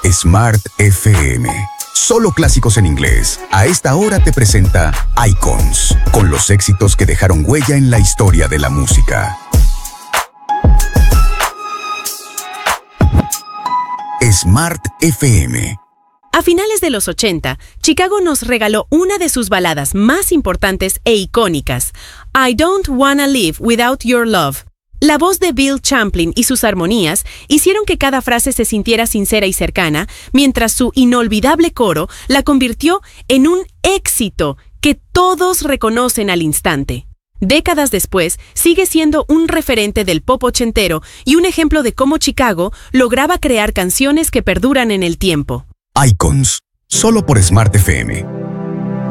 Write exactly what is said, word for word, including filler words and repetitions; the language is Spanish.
Smart F M. Solo clásicos en inglés. A esta hora te presenta Icons, con los éxitos que dejaron huella en la historia de la música. Smart F M. A finales de los ochenta, Chicago nos regaló una de sus baladas más importantes e icónicas, I Don't Wanna Live Without Your Love. La voz de Bill Champlin y sus armonías hicieron que cada frase se sintiera sincera y cercana, mientras su inolvidable coro la convirtió en un éxito que todos reconocen al instante. Décadas después, sigue siendo un referente del pop ochentero y un ejemplo de cómo Chicago lograba crear canciones que perduran en el tiempo. Icons, solo por Smart F M.